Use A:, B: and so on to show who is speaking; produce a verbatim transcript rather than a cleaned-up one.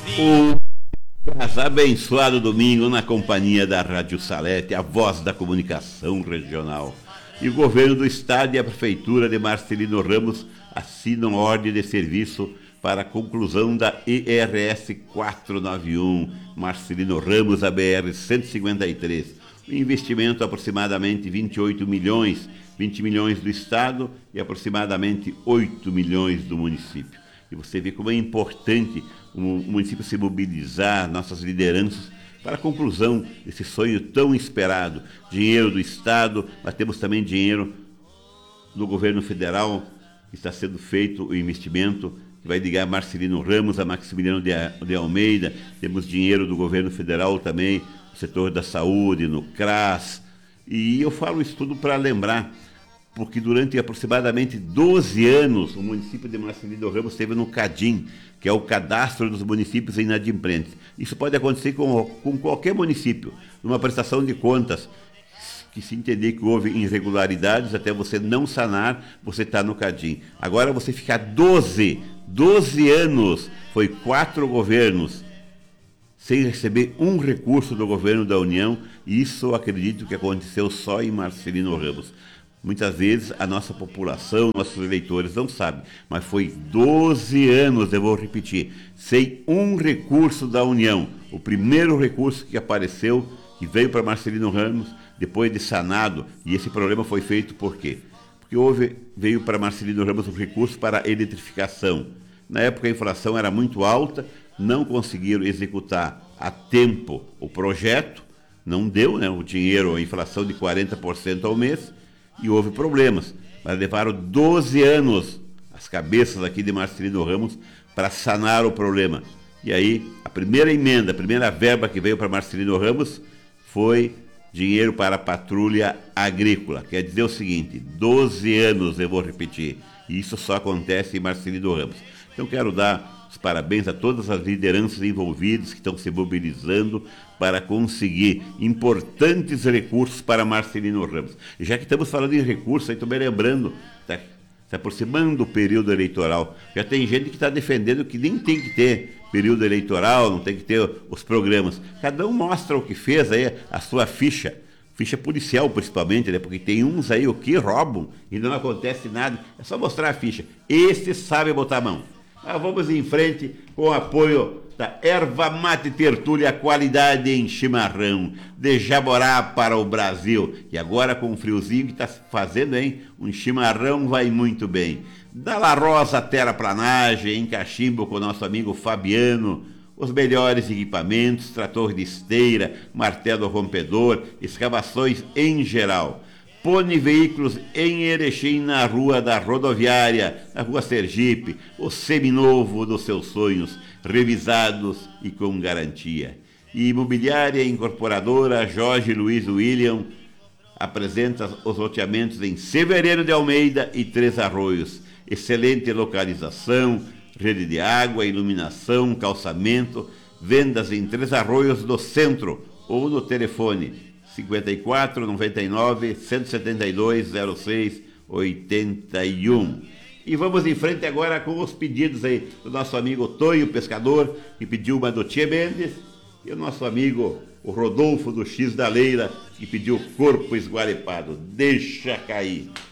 A: O abençoado domingo na companhia da Rádio Salete, a voz da comunicação regional. E o governo do estado e a prefeitura de Marcelino Ramos assinam ordem de serviço para a conclusão da E R S quatrocentos e noventa e um, Marcelino Ramos, a B R cento e cinquenta e três. O investimento aproximadamente vinte e oito milhões, vinte milhões do estado e aproximadamente oito milhões do município. E você vê como é importante o município se mobilizar, nossas lideranças, para a conclusão desse sonho tão esperado. Dinheiro do estado, mas temos também dinheiro do governo federal, que está sendo feito o investimento, que vai ligar Marcelino Ramos a Maximiliano de, de Almeida. Temos dinheiro do governo federal também, no setor da saúde, no CRAS. E eu falo isso tudo para lembrar, porque durante aproximadamente doze anos, o município de Marcelino Ramos esteve no CADIM, que é o Cadastro dos Municípios Inadimplentes. Isso pode acontecer com, com qualquer município, numa prestação de contas, que se entender que houve irregularidades, até você não sanar, você está no CADIM. Agora você ficar doze, doze anos, foi quatro governos, sem receber um recurso do governo da União, e isso eu acredito que aconteceu só em Marcelino Ramos. Muitas vezes a nossa população, nossos eleitores não sabem, mas foi doze anos, eu vou repetir, sem um recurso da União. O primeiro recurso que apareceu, que veio para Marcelino Ramos, depois de sanado, e esse problema foi feito por quê? Porque houve, veio para Marcelino Ramos um recurso para eletrificação. Na época a inflação era muito alta, não conseguiram executar a tempo o projeto, não deu, né, o dinheiro, a inflação de quarenta por cento ao mês, e houve problemas, mas levaram doze anos as cabeças aqui de Marcelino Ramos para sanar o problema. E aí, a primeira emenda, a primeira verba que veio para Marcelino Ramos foi dinheiro para a patrulha agrícola. Quer dizer o seguinte, doze anos, eu vou repetir, e isso só acontece em Marcelino Ramos. Então quero dar os parabéns a todas as lideranças envolvidas que estão se mobilizando para conseguir importantes recursos para Marcelino Ramos. E já que estamos falando em recursos, aí estou me lembrando, está se aproximando do período eleitoral. Já tem gente que está defendendo que nem tem que ter período eleitoral, não tem que ter os programas. Cada um mostra o que fez aí, a sua ficha, ficha policial principalmente, né? Porque tem uns aí o que roubam e não acontece nada. É só mostrar a ficha. Esse sabe botar a mão. Mas vamos em frente com o apoio da Erva Mate Tertúlia, qualidade em chimarrão, de Jaborá para o Brasil. E agora com o friozinho que está fazendo, hein? Um chimarrão vai muito bem. Da La Rosa Terraplanagem, em Cachimbo, com o nosso amigo Fabiano. Os melhores equipamentos, trator de esteira, martelo rompedor, escavações em geral. Pone Veículos em Erechim, na Rua da Rodoviária, na Rua Sergipe, o seminovo dos seus sonhos, revisados e com garantia. E Imobiliária Incorporadora Jorge Luiz William apresenta os loteamentos em Severiano de Almeida e Três Arroios. Excelente localização, rede de água, iluminação, calçamento, vendas em Três Arroios do centro ou no telefone cinquenta e quatro, noventa e nove, cento e setenta e dois, zero seis, oitenta e um. E vamos em frente agora com os pedidos aí do nosso amigo Tonho Pescador, que pediu uma do Tia Mendes, e o nosso amigo o Rodolfo do X da Leila, que pediu Corpo Esgualepado. Deixa cair.